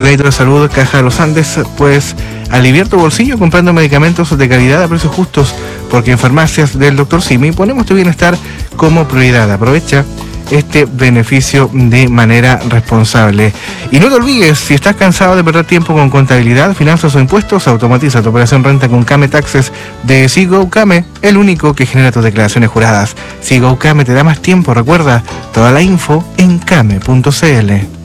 crédito de salud Caja de los Andes, puedes aliviar tu bolsillo comprando medicamentos de calidad a precios justos, porque en farmacias del Dr. Simi ponemos tu bienestar como prioridad. Aprovecha este beneficio de manera responsable. Y no te olvides, si estás cansado de perder tiempo con contabilidad, finanzas o impuestos, automatiza tu operación renta con Came Taxes de Sigo Came, el único que genera tus declaraciones juradas. Sigo Came te da más tiempo, recuerda, toda la info en came.cl.